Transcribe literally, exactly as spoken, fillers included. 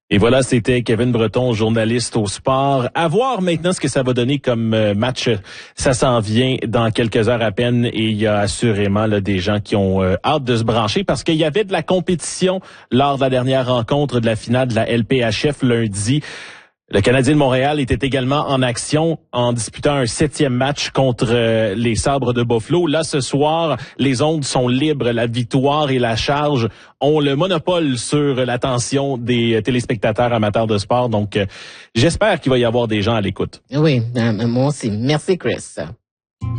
Et voilà, c'était Kevin Breton, journaliste au sport. À voir maintenant ce que ça va donner comme match. Ça s'en vient dans quelques heures à peine et il y a assurément là, des gens qui ont euh, hâte de se brancher parce qu'il y avait de la compétition lors de la dernière rencontre de la finale de la L P H F lundi. Le Canadien de Montréal était également en action en disputant un septième match contre euh, les Sabres de Buffalo. Là, ce soir, les ondes sont libres. La victoire et la charge ont le monopole sur l'attention des téléspectateurs amateurs de sport. Donc, euh, j'espère qu'il va y avoir des gens à l'écoute. Oui, moi aussi. Merci, Chris.